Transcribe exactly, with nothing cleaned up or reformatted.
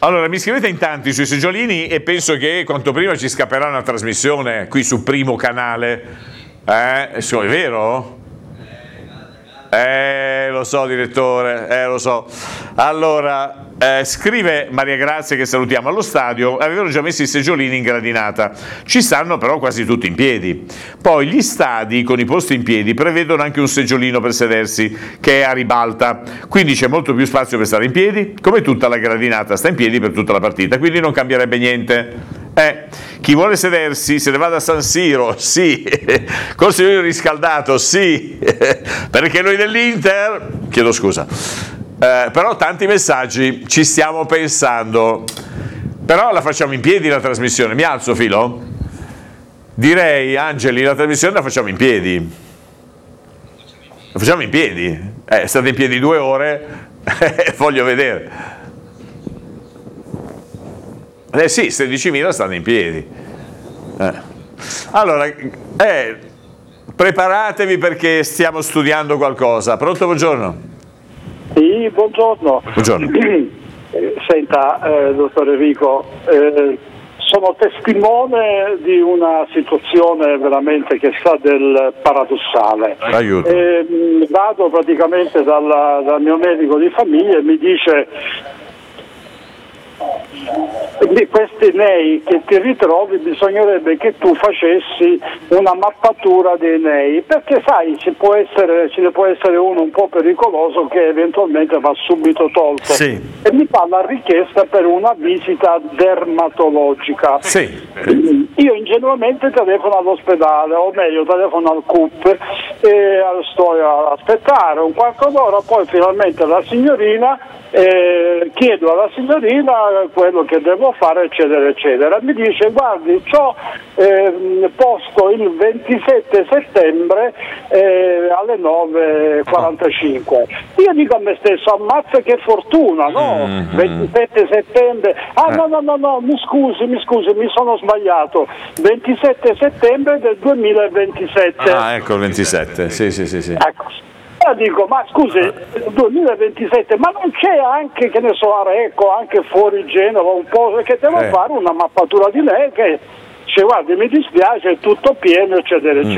Allora, mi scrivete in tanti sui seggiolini e penso che quanto prima ci scapperà una trasmissione qui su Primo Canale. Eh, è vero? Eh, lo so, direttore, eh, lo so. Allora, eh, scrive Maria Grazia, che salutiamo, allo stadio avevano già messo i seggiolini in gradinata, ci stanno però quasi tutti in piedi. Poi gli stadi con i posti in piedi prevedono anche un seggiolino per sedersi che è a ribalta, quindi c'è molto più spazio per stare in piedi, come tutta la gradinata sta in piedi per tutta la partita, quindi non cambierebbe niente. Eh, chi vuole sedersi se ne vada a San Siro, sì, col sedile riscaldato, sì, perché noi dell'Inter, chiedo scusa, eh, però tanti messaggi, ci stiamo pensando, però la facciamo in piedi la trasmissione, mi alzo Filo? Direi, Angeli, la trasmissione la facciamo in piedi, la facciamo in piedi, eh, state in piedi due ore, voglio vedere. Eh sì, sedicimila stanno in piedi. Eh. Allora, eh, preparatevi perché stiamo studiando qualcosa. Pronto, buongiorno? Sì, buongiorno. Buongiorno. Senta, eh, dottor Enrico, eh, sono testimone di una situazione veramente che sta del paradossale. Aiuto. Eh, vado praticamente dalla, dal mio medico di famiglia e mi dice: di questi nei che ti ritrovi bisognerebbe che tu facessi una mappatura dei nei, perché sai ci può essere, ce ne può essere uno un po' pericoloso che eventualmente va subito tolto. Sì. E mi fa la richiesta per una visita dermatologica. Sì. Io ingenuamente telefono all'ospedale, o meglio telefono al C U P e sto a aspettare un quarto d'ora, poi finalmente la signorina eh, chiedo alla signorina quello che devo fare, eccetera eccetera. Mi dice: guardi, c'ho eh, posto il ventisette settembre eh, alle nove e quarantacinque. Io dico a me stesso: ammazza che fortuna, no? Mm-hmm. ventisette settembre, ah no no no no, mi scusi, mi scusi, mi sono sbagliato, ventisette settembre del duemilaventisette. Ah, ecco il ventisette, sì sì sì, sì. Ecco. Io dico: ma scusi, duemilaventisette, ma non c'è anche, che ne so, a Recco, anche fuori Genova, un po', che devo eh. fare una mappatura di lei che, cioè, guardi, mi dispiace, è tutto pieno, eccetera, eccetera.